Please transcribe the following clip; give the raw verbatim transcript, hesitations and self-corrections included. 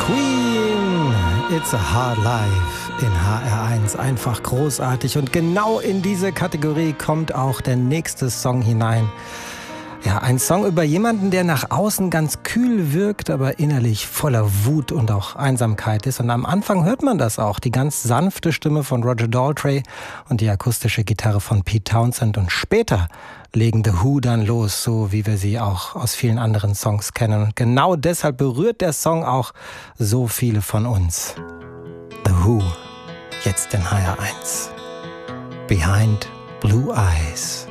Queen, It's a Hard Life in H R eins. Einfach großartig. Und genau in diese Kategorie kommt auch der nächste Song hinein. Ja, ein Song über jemanden, der nach außen ganz kühl wirkt, aber innerlich voller Wut und auch Einsamkeit ist. Und am Anfang hört man das auch. Die ganz sanfte Stimme von Roger Daltrey und die akustische Gitarre von Pete Townshend. Und später legen The Who dann los, so wie wir sie auch aus vielen anderen Songs kennen. Und genau deshalb berührt der Song auch so viele von uns. The Who, jetzt in H R eins. Behind Blue Eyes.